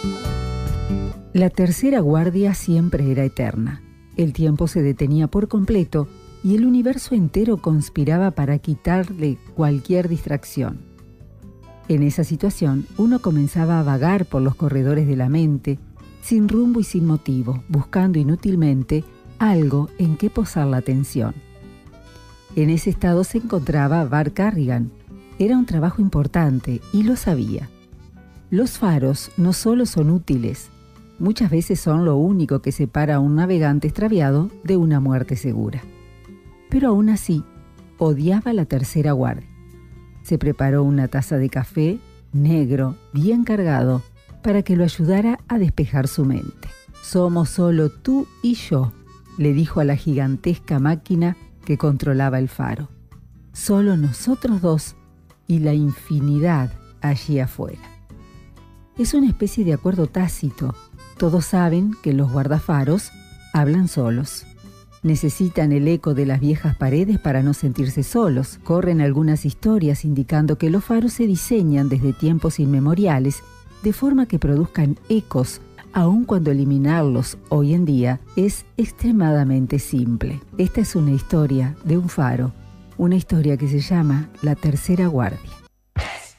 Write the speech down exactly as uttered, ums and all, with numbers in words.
La tercera guardia siempre era eterna. El tiempo se detenía por completo y el universo entero conspiraba para quitarle cualquier distracción. En esa situación, uno comenzaba a vagar por los corredores de la mente, sin rumbo y sin motivo, buscando inútilmente algo en que posar la atención. En ese estado se encontraba Bart Carrigan. Era un trabajo importante y lo sabía. Los faros no solo son útiles, muchas veces son lo único que separa a un navegante extraviado de una muerte segura. Pero aún así, odiaba la tercera guardia. Se preparó una taza de café, negro, bien cargado, para que lo ayudara a despejar su mente. «Somos solo tú y yo», le dijo a la gigantesca máquina que controlaba el faro. «Solo nosotros dos y la infinidad allí afuera». Es una especie de acuerdo tácito. Todos saben que los guardafaros hablan solos. Necesitan el eco de las viejas paredes para no sentirse solos. Corren algunas historias indicando que los faros se diseñan desde tiempos inmemoriales de forma que produzcan ecos, aun cuando eliminarlos hoy en día es extremadamente simple. Esta es una historia de un faro, una historia que se llama La Tercera Guardia.